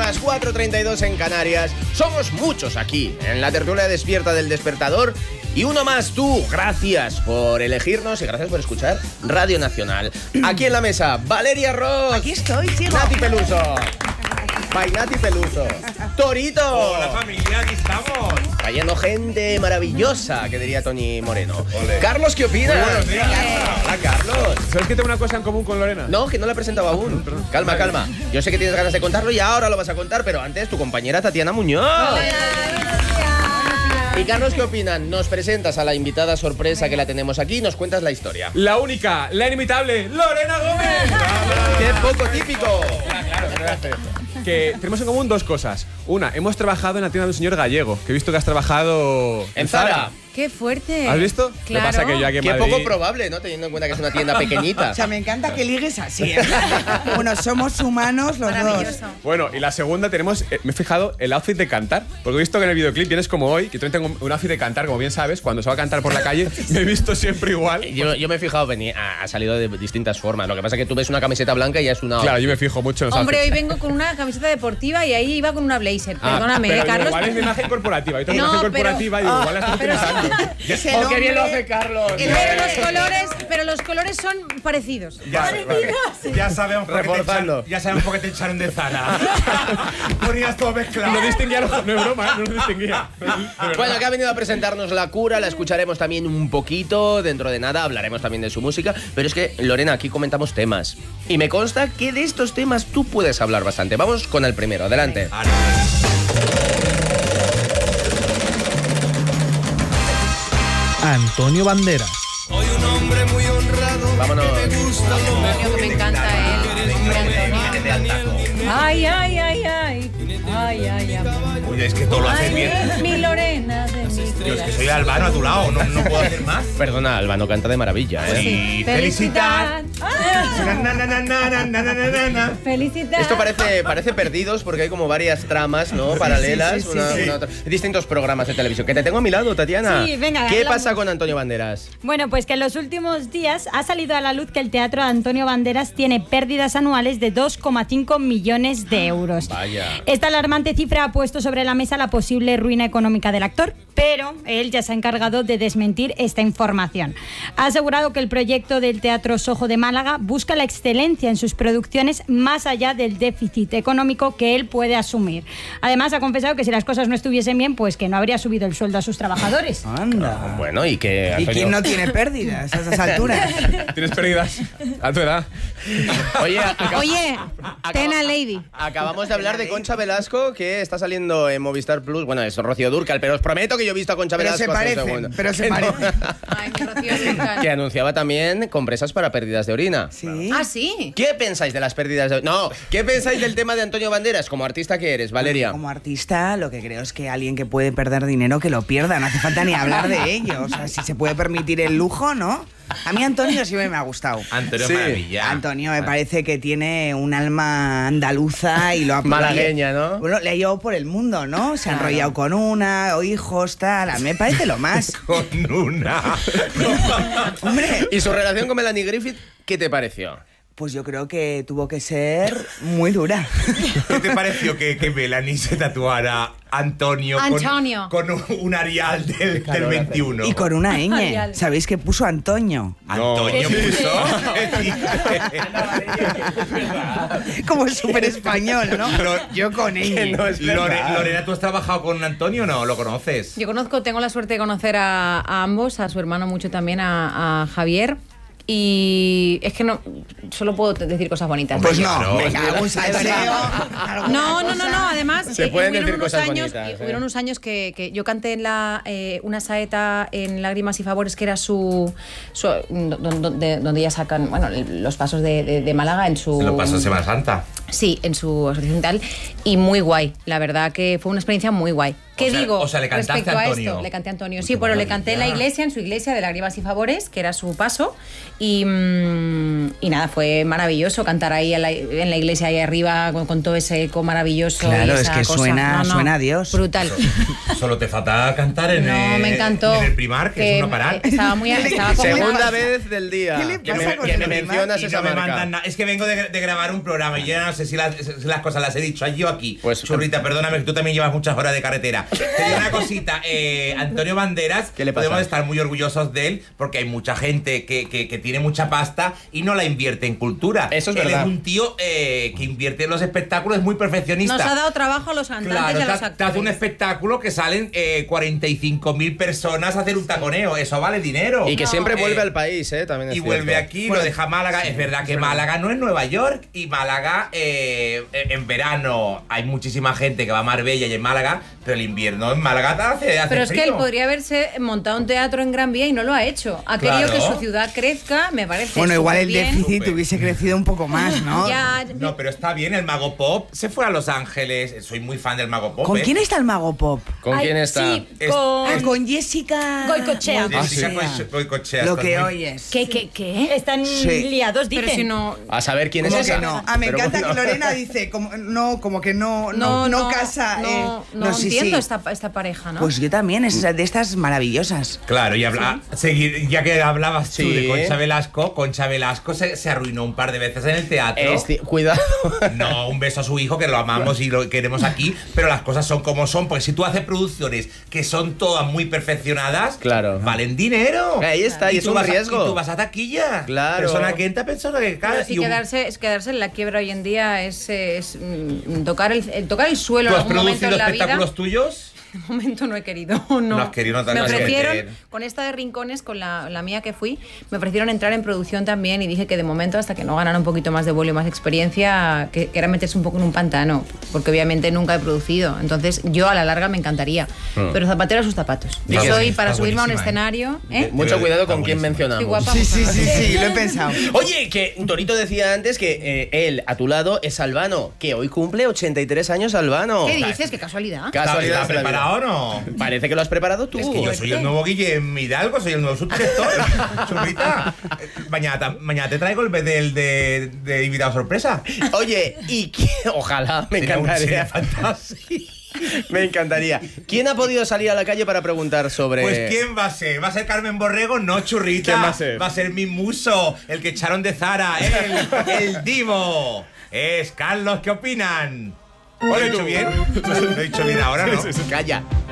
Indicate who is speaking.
Speaker 1: las 4:32 en Canarias. Somos muchos aquí, en la tertulia despierta del Despertador. Y uno más tú. Gracias por elegirnos y gracias por escuchar Radio Nacional. Aquí en la mesa, Valeria Ross.
Speaker 2: Aquí estoy, chico.
Speaker 1: Nati Peluso. Nati Peluso. Torito.
Speaker 3: Hola familia, aquí estamos.
Speaker 1: Cayendo gente maravillosa, que diría Tony Moreno.
Speaker 3: Ole.
Speaker 1: Carlos, ¿qué opinas?
Speaker 3: Buenos días.
Speaker 1: Hola, Carlos.
Speaker 4: ¿Sabes que tengo una cosa en común con Lorena?
Speaker 1: No, que no la he presentado aún. Calma, calma. Yo sé que tienes ganas de contarlo y ahora lo vas a contar, pero antes tu compañera Tatiana Muñoz. Y Carlos, ¿qué opinan? Nos presentas a la invitada sorpresa que la tenemos aquí y nos cuentas la historia.
Speaker 4: La única, la inimitable, Lorena Gómez.
Speaker 1: ¡Qué poco típico!
Speaker 4: Claro. Que tenemos en común dos cosas. Una, hemos trabajado en la tienda de un señor gallego, que he visto que has trabajado
Speaker 1: En Zara.
Speaker 2: ¡Qué fuerte!
Speaker 4: ¿Has visto?
Speaker 2: Claro.
Speaker 4: Lo que pasa que yo aquí en
Speaker 1: Qué
Speaker 4: Madrid...
Speaker 1: poco probable, ¿no? Teniendo en cuenta que es una tienda pequeñita.
Speaker 5: O sea, me encanta que ligues así. Bueno, somos humanos los dos.
Speaker 2: Maravilloso.
Speaker 4: Bueno, y la segunda tenemos, me he fijado, el outfit de cantar. Porque he visto que en el videoclip vienes como hoy, que yo también tengo un outfit de cantar, como bien sabes, cuando se va a cantar por la calle, me he visto siempre igual.
Speaker 1: Yo me he fijado, ha salido de distintas formas. Lo que pasa es que tú ves una camiseta blanca y ya es una...
Speaker 4: Claro, yo me fijo mucho en los
Speaker 2: Hombre, hoy
Speaker 4: outfits.
Speaker 2: vengo con una camiseta deportiva y ahí iba con una blazer. Perdóname,
Speaker 4: Pero
Speaker 2: Carlos.
Speaker 4: igual es mi imagen corporativa. Yo tengo
Speaker 2: No,
Speaker 4: una imagen corporativa y digo, igual la estoy
Speaker 2: pero
Speaker 4: utilizando.
Speaker 5: Es el
Speaker 1: ¡Oh, qué bien lo
Speaker 5: hombre-
Speaker 1: hace Carlos!
Speaker 2: Pero los colores son parecidos.
Speaker 4: Vale.
Speaker 3: Ya sabemos por qué te
Speaker 1: Reforzando.
Speaker 3: echaron, ya sabemos por qué te echaron de Zara. Ponías todo mezclado.
Speaker 4: No distinguía, no es broma, no lo distinguía.
Speaker 1: Bueno, que ha venido a presentarnos La Cura, la escucharemos también un poquito, dentro de nada hablaremos también de su música, pero es que, Lorena, aquí comentamos temas. Y me consta que de estos temas tú puedes hablar bastante. Vamos con el primero, adelante.
Speaker 6: Antonio Banderas.
Speaker 1: Vámonos.
Speaker 2: Antonio, que me encanta él. Hombre, Antonio. Ay, ay, ay, ay. Ay, ay, ay.
Speaker 3: Oye, es que todo lo haces bien.
Speaker 2: Mi Lorena de mi
Speaker 3: Yo es que soy Albano a tu lado, no puedo hacer más.
Speaker 1: Perdona, Albano canta de maravilla, ¿eh?
Speaker 3: Y felicitar. Na, na, na, na, na, na, na, na.
Speaker 2: Felicidad.
Speaker 1: Esto parece Perdidos porque hay como varias tramas, ¿no? Paralelas, una otra. Distintos programas de televisión. Que te tengo a mi lado, Tatiana.
Speaker 7: Sí, venga,
Speaker 1: ¿Qué
Speaker 7: hablamos.
Speaker 1: pasa con Antonio Banderas?
Speaker 7: Bueno, pues que en los últimos días ha salido a la luz que el teatro de Antonio Banderas tiene pérdidas anuales de 2,5 millones de euros.
Speaker 1: Vaya.
Speaker 7: Esta alarmante cifra ha puesto sobre la mesa la posible ruina económica del actor, pero él ya se ha encargado de desmentir esta información. Ha asegurado que el proyecto del Teatro Sojo de Málaga busca la excelencia en sus producciones más allá del déficit económico que él puede asumir. Además, ha confesado que si las cosas no estuviesen bien, pues que no habría subido el sueldo a sus trabajadores.
Speaker 5: Anda.
Speaker 1: Bueno, y que
Speaker 5: ¿Y
Speaker 1: Antonio...
Speaker 5: quién no tiene pérdidas a esas alturas?
Speaker 4: ¿Tienes pérdidas a tu edad?
Speaker 1: Oye,
Speaker 2: Oye, Tena Lady.
Speaker 1: acabamos de hablar de Concha Velasco, que está saliendo en Movistar Plus. Bueno, es Rocío Dúrcal, pero os prometo que yo he visto a Concha
Speaker 5: Pero
Speaker 1: Velasco
Speaker 5: se
Speaker 1: hace un
Speaker 5: parecen,
Speaker 1: segundo.
Speaker 5: pero se
Speaker 1: Que no.
Speaker 5: parecen.
Speaker 2: Ay, mi Rocío Dúrcal.
Speaker 1: Que anunciaba también compresas para pérdidas de orina.
Speaker 5: Sí.
Speaker 2: Ah, sí.
Speaker 1: ¿Qué pensáis de las pérdidas de orina? No, ¿qué pensáis del tema de Antonio Banderas como artista que eres, Valeria?
Speaker 5: Como artista, lo que creo es que alguien que puede perder dinero, que lo pierda. No hace falta ni hablar de ello. O sea, si se puede permitir el lujo, ¿no? A mí Antonio siempre me ha gustado.
Speaker 3: Antonio
Speaker 1: Sí.
Speaker 3: Maravilla.
Speaker 5: Antonio me parece que tiene un alma andaluza y lo ha
Speaker 1: Malagueña, ¿no?
Speaker 5: Bueno, le ha llevado por el mundo, ¿no? Se ha enrollado con una, o hijos, tal. A mí me parece lo más.
Speaker 3: Con una.
Speaker 5: Hombre,
Speaker 1: ¿Y su relación con Melanie Griffith, qué te pareció?
Speaker 5: pues yo creo que tuvo que ser muy dura.
Speaker 3: ¿Qué te pareció que Melanie se tatuara Antonio,
Speaker 2: Antonio.
Speaker 3: con un Arial del 21?
Speaker 5: Y con una ñ.
Speaker 2: Arial.
Speaker 5: ¿Sabéis que puso Antonio?
Speaker 3: Antonio puso.
Speaker 5: Como súper español, ¿no?
Speaker 3: Pero
Speaker 5: Yo con ñ.
Speaker 1: no es verdad.
Speaker 3: Lorena, ¿tú has trabajado con Antonio o no? ¿Lo conoces?
Speaker 2: Yo tengo la suerte de conocer a ambos, a su hermano mucho también, a Javier. Y es que no, solo puedo decir cosas bonitas.
Speaker 5: Pues
Speaker 3: Claro,
Speaker 5: no,
Speaker 3: es
Speaker 5: venga,
Speaker 3: que-
Speaker 5: algún salseo.
Speaker 2: No, además
Speaker 1: Se pueden
Speaker 2: hubieron
Speaker 1: decir
Speaker 2: unos
Speaker 1: cosas
Speaker 2: años,
Speaker 1: bonitas,
Speaker 2: hubieron unos años que yo canté en una saeta en Lágrimas y Favores, que era donde ya sacan, bueno, los pasos de Málaga en su...
Speaker 3: Lo pasó Semana Santa.
Speaker 2: Sí, en su asociación y tal, y muy guay. La verdad que fue una experiencia muy guay. ¿Qué digo?
Speaker 3: O sea, le cantaste
Speaker 2: respecto
Speaker 3: a
Speaker 2: a
Speaker 3: Antonio.
Speaker 2: esto? Le canté a Antonio.
Speaker 3: Uy,
Speaker 2: Sí,
Speaker 3: qué
Speaker 2: pero le
Speaker 3: maravilla.
Speaker 2: canté en la iglesia, en su iglesia de Lágrimas y Favores, que era su paso. Y nada, fue maravilloso cantar ahí en la iglesia, ahí arriba, con todo ese eco maravilloso.
Speaker 5: Claro,
Speaker 2: y
Speaker 5: es
Speaker 2: esa
Speaker 5: que
Speaker 2: cosa.
Speaker 5: suena a Dios.
Speaker 2: Brutal.
Speaker 3: Solo te falta cantar en,
Speaker 2: Me encantó.
Speaker 3: en el Primar, que es una parar.
Speaker 2: Estaba como
Speaker 1: Segunda vez del día
Speaker 5: ¿Qué le
Speaker 1: que
Speaker 5: pasa
Speaker 1: me,
Speaker 5: con
Speaker 1: que
Speaker 5: el
Speaker 1: me
Speaker 5: Primar?
Speaker 1: mencionas
Speaker 3: Y
Speaker 1: esa
Speaker 3: no me
Speaker 1: marca.
Speaker 3: mandan nada. Es que vengo de grabar un programa y yo ya sé si las cosas las he dicho allí o aquí.
Speaker 1: Pues,
Speaker 3: Churrita, perdóname que tú también llevas muchas horas de carretera. Te digo una cosita, Antonio Banderas,
Speaker 1: ¿Qué le pasa?
Speaker 3: podemos estar muy orgullosos de él porque hay mucha gente que tiene mucha pasta y no la invierte en cultura.
Speaker 1: Eso es
Speaker 3: él
Speaker 1: verdad.
Speaker 3: es un tío que invierte en los espectáculos, es muy perfeccionista.
Speaker 2: Nos ha dado trabajo a los cantantes
Speaker 3: Claro,
Speaker 2: y a los
Speaker 3: te hace un
Speaker 2: actores.
Speaker 3: espectáculo que salen 45.000 personas a hacer un taconeo. Eso vale dinero.
Speaker 1: Y que siempre vuelve al país, también es
Speaker 3: Y
Speaker 1: cierto.
Speaker 3: vuelve aquí, lo deja Málaga. Es verdad que Málaga no es Nueva York. Y Málaga, en verano hay muchísima gente que va a Marbella y en Málaga, pero el invierno en Málaga hace
Speaker 2: Pero es que él
Speaker 3: frío.
Speaker 2: podría haberse montado un teatro en Gran Vía y no lo ha hecho. Ha
Speaker 3: Claro.
Speaker 2: querido que su ciudad crezca, me parece.
Speaker 5: Bueno, igual el
Speaker 2: superbién.
Speaker 5: déficit
Speaker 3: Súper.
Speaker 5: hubiese crecido un poco más, ¿no?
Speaker 2: Ya,
Speaker 3: No, pero está bien, el Mago Pop se fue a Los Ángeles. Soy muy fan del Mago Pop.
Speaker 5: ¿Con quién está el Mago Pop?
Speaker 1: ¿Con
Speaker 7: Ay,
Speaker 1: quién está?
Speaker 7: Sí,
Speaker 3: Es-
Speaker 7: con...
Speaker 5: Jessica
Speaker 7: Goicoechea.
Speaker 3: Jessica
Speaker 5: Goicoechea.
Speaker 3: Goicoechea,
Speaker 5: Lo
Speaker 3: está
Speaker 5: que
Speaker 3: muy-
Speaker 5: oyes.
Speaker 7: ¿Qué? Están
Speaker 5: Sí.
Speaker 7: liados, dicen.
Speaker 2: pero si no.
Speaker 1: A saber quién es
Speaker 5: ¿Cómo
Speaker 1: esa.
Speaker 5: que no? Ah, me
Speaker 1: Pero
Speaker 5: encanta
Speaker 1: bueno.
Speaker 5: que Lorena dice, como que no casa.
Speaker 2: No
Speaker 5: sí,
Speaker 2: entiendo
Speaker 5: sí.
Speaker 2: esta pareja, ¿no?
Speaker 5: Pues yo también, es de estas maravillosas.
Speaker 3: Claro, y ya que hablabas tú
Speaker 1: Sí.
Speaker 3: de Concha Velasco se arruinó un par de veces en el teatro.
Speaker 1: Cuidado.
Speaker 3: No, un beso a su hijo, que lo amamos y lo queremos aquí, pero las cosas son como son, porque si tú haces producciones que son todas muy perfeccionadas,
Speaker 1: Claro.
Speaker 3: valen dinero.
Speaker 1: Ahí está, y es
Speaker 3: tú
Speaker 1: un
Speaker 3: vas
Speaker 1: riesgo.
Speaker 3: y tú vas a taquilla.
Speaker 1: Claro.
Speaker 3: Persona que entra, persona que cae.
Speaker 2: Pero sí,
Speaker 3: y un-
Speaker 2: quedarse en la quiebra hoy en día es tocar el suelo
Speaker 3: ¿Tú
Speaker 2: en
Speaker 3: has
Speaker 2: algún momento
Speaker 3: producido
Speaker 2: en la vida.
Speaker 3: espectáculos tuyos?
Speaker 2: De momento no he querido, no.
Speaker 3: No has querido, no te
Speaker 2: Me
Speaker 3: has
Speaker 2: ofrecieron,
Speaker 3: querido.
Speaker 2: con esta de Rincones, con la mía que fui, me ofrecieron entrar en producción también y dije que de momento, hasta que no ganara un poquito más de vuelo y más experiencia, que era meterse un poco en un pantano, porque obviamente nunca he producido. Entonces yo a la larga me encantaría, pero zapatero a sus zapatos. Yo
Speaker 3: Está
Speaker 2: soy
Speaker 3: buenísima,
Speaker 2: para
Speaker 3: está
Speaker 2: subirme a un
Speaker 3: buenísima,
Speaker 2: escenario, ¿eh?
Speaker 1: Mucho
Speaker 3: Pero
Speaker 1: cuidado
Speaker 3: está
Speaker 1: con quién
Speaker 3: buenísimo.
Speaker 2: Estoy
Speaker 1: mencionamos.
Speaker 2: guapa.
Speaker 5: Sí, lo he pensado.
Speaker 1: Oye, que Torito decía antes que él, a tu lado, es Albano, que hoy cumple 83 años Albano.
Speaker 2: ¿Qué dices? Qué casualidad.
Speaker 1: Casualidad
Speaker 3: ¿Estás
Speaker 1: de la vida.
Speaker 3: preparado o no?
Speaker 1: Parece que lo has preparado tú.
Speaker 3: Es que yo soy el nuevo Guillem Hidalgo, soy el nuevo subdirector. Churrita, mañana te traigo el bedel de invitado sorpresa.
Speaker 1: Oye, ojalá, me
Speaker 3: Sería
Speaker 1: encantaría.
Speaker 3: fantástico.
Speaker 1: Me encantaría. ¿Quién ha podido salir a la calle para preguntar sobre...?
Speaker 3: Pues ¿quién va a ser? ¿Va a ser Carmen Borrego? No, Churrita.
Speaker 1: ¿Quién va a ser?
Speaker 3: Va a ser mi muso, el que echaron de Zara, el divo. Es Carlos, ¿qué opinan? ¿Lo he dicho bien? Lo he dicho bien ahora, ¿no?
Speaker 1: Calla.